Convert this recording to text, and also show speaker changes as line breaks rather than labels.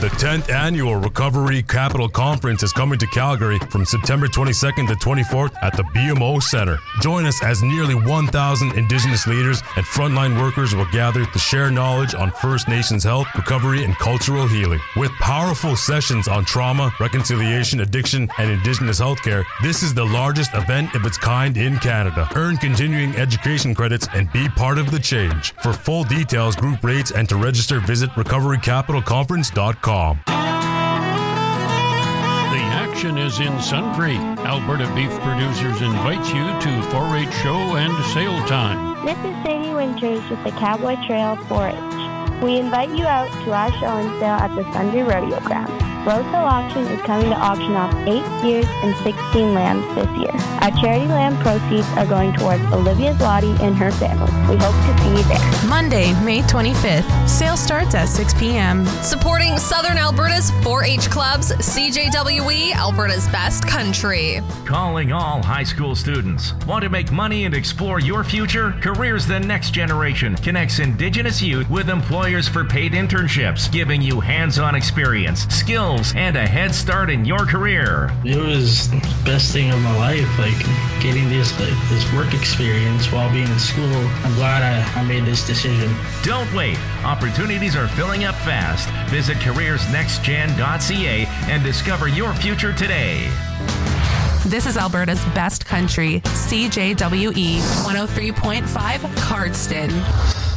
The 10th Annual Recovery Capital Conference is coming to Calgary from September 22nd to 24th at the BMO Centre. Join us as nearly 1,000 Indigenous leaders and frontline workers will gather to share knowledge on First Nations health, recovery, and cultural healing. With powerful sessions on trauma, reconciliation, addiction, and Indigenous healthcare, this is the largest event of its kind in Canada. Earn continuing education credits and be part of the change. For full details, group rates, and to register, visit recoverycapitalconference.com.
The action is in Sundre. Alberta Beef Producers invites you to 4-H show and sale time.
This is Sadie Winters with the Cowboy Trail 4-H. We invite you out to our show and sale at the Sundre Rodeo Grounds. Roseville Auction is coming to auction off 8 steers and 16 lambs this year. Our charity lamb proceeds are going towards Olivia Zloty and her family. We hope to see you there.
Monday, May 25th. Sale starts at 6 p.m.
Supporting Southern Alberta's 4-H clubs, CJWE, Alberta's best country.
Calling all high school students. Want to make money and explore your future? Careers the Next Generation connects Indigenous youth with employers for paid internships, giving you hands-on experience, skills, and a head start in your career.
It was the best thing of my life, getting this work experience while being in school. I'm glad I made this decision.
Don't wait. Opportunities are filling up fast. Visit careersnextgen.ca and discover your future today.
This is Alberta's best country, CJWE 103.5 Cardston.